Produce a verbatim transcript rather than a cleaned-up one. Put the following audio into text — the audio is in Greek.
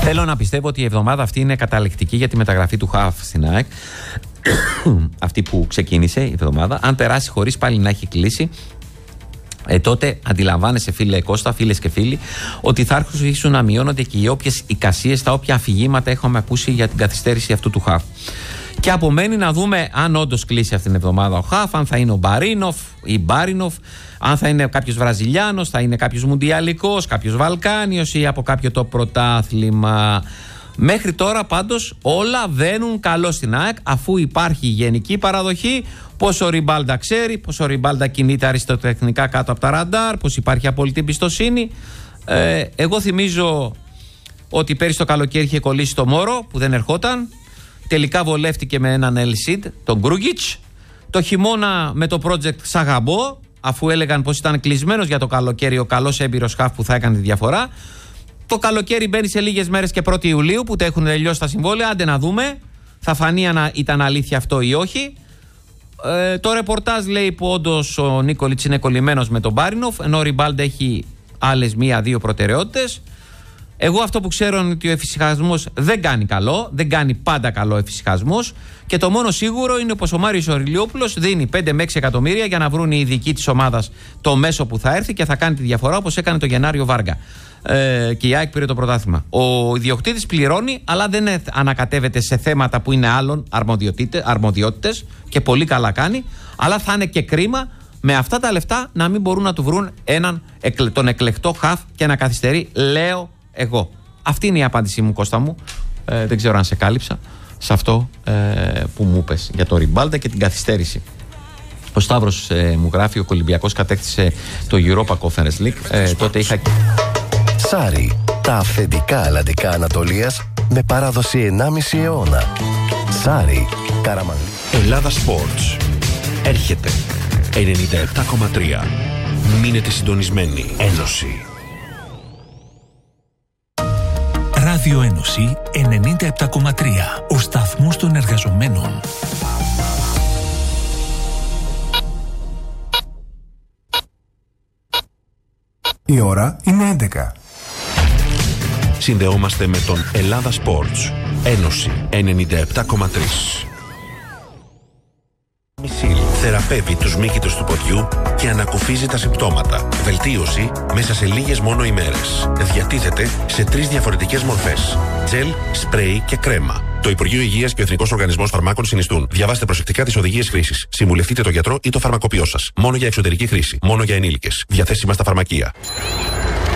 Θέλω να πιστεύω ότι η εβδομάδα αυτή είναι καταληκτική για τη μεταγραφή του Χαφ στην ΑΕΚ. Αυτή που ξεκίνησε η εβδομάδα. Αν περάσει χωρίς πάλι να έχει κλείσει, ε, τότε αντιλαμβάνεσαι, φίλε Κώστα, φίλες και φίλοι, ότι θα αρχίσουν να μειώνονται και οι όποιες εικασίες, τα όποια αφηγήματα έχουμε ακούσει για την καθυστέρηση αυτού του Χαφ. Και απομένει να δούμε αν όντως κλείσει αυτήν την εβδομάδα ο Χαφ, αν θα είναι ο Μπαρίνοφ ή Μπάρινοφ, αν θα είναι κάποιος Βραζιλιάνος, θα είναι κάποιος Μουντιαλικός, κάποιος Βαλκάνιος ή από κάποιο το πρωτάθλημα. Μέχρι τώρα πάντως όλα βαίνουν καλό στην ΑΕΚ, αφού υπάρχει γενική παραδοχή πως ο Ριμπάλντα ξέρει, πως ο Ριμπάλντα κινείται αριστοτεχνικά κάτω από τα ραντάρ, πως υπάρχει απόλυτη εμπιστοσύνη. Ε, εγώ θυμίζω ότι πέρυσι το καλοκαίρι είχε κολλήσει το Μόρο που δεν ερχόταν. Τελικά βολεύτηκε με έναν Ελσίντ, τον Γκρούγκιτς. Το χειμώνα με το project Σαγαμπό, αφού έλεγαν πως ήταν κλεισμένος για το καλοκαίρι ο καλός έμπειρος Χαφ που θα έκανε τη διαφορά. Το καλοκαίρι μπαίνει σε λίγες μέρες και πρώτη Ιουλίου που τα έχουν τελειώσει τα συμβόλαια. Άντε να δούμε. Θα φανεί αν ήταν αλήθεια αυτό ή όχι. Ε, το ρεπορτάζ λέει που όντως ο Νίκολιτς είναι κολλημένος με τον Μπάρινοφ, ενώ ο Ριμπάλντα έχει άλλες μία-δύο προτεραιότητες. Εγώ αυτό που ξέρω είναι ότι ο εφησυχασμός δεν κάνει καλό, δεν κάνει πάντα καλό ο εφησυχασμός, και το μόνο σίγουρο είναι πως ο Μάριος Οριλιόπουλος δίνει πέντε με έξι εκατομμύρια για να βρουν οι ειδικοί της ομάδας το μέσο που θα έρθει και θα κάνει τη διαφορά, όπως έκανε το Γενάριο Βάργα. Ε, και η ΑΕΚ πήρε το πρωτάθλημα. Ο ιδιοκτήτης πληρώνει, αλλά δεν ανακατεύεται σε θέματα που είναι άλλων αρμοδιότητες και πολύ καλά κάνει, αλλά θα είναι και κρίμα με αυτά τα λεφτά να μην μπορούν να του βρουν έναν, τον εκλεκτό Χαφ και να καθυστερεί, λέω εγώ. Αυτή είναι η απάντησή μου, Κώστα μου. Ε, δεν ξέρω αν σε κάλυψα σε αυτό ε, που μου είπες για το Ριμπάλντα και την καθυστέρηση. Ο Σταύρος ε, μου γράφει: ο Ολυμπιακός κατέκτησε το Europa Conference League. Ε, τότε είχα. Σάρι, τα αυθεντικά αλλαντικά Ανατολίας με παράδοση ενάμιση αιώνα. Σάρι, Καραμανλή. Ελλάδα Sports. Έρχεται ενενήντα επτά κόμμα τρία. Μείνετε συντονισμένοι. Ένωση. Ράδιο Ένωση ενενήντα επτά κόμμα τρία. Ο σταθμός των εργαζομένων. Η ώρα είναι έντεκα. Συνδεόμαστε με τον Ελλάδα Sports. Ένωση ενενήντα επτά κόμμα τρία. Μισήλ θεραπεύει τους μύκητους του ποδιού και ανακουφίζει τα συμπτώματα. Βελτίωση μέσα σε λίγες μόνο ημέρες. Διατίθεται σε τρεις διαφορετικές μορφές: τζελ, σπρέι και κρέμα. Το Υπουργείο Υγείας και ο Εθνικός Οργανισμός Φαρμάκων συνιστούν. Διαβάστε προσεκτικά τις οδηγίες χρήσης. Συμβουλευτείτε τον γιατρό ή το φαρμακοποιό σας. Μόνο για εξωτερική χρήση. Μόνο για ενήλικες. Διαθέσιμα στα φαρμακεία.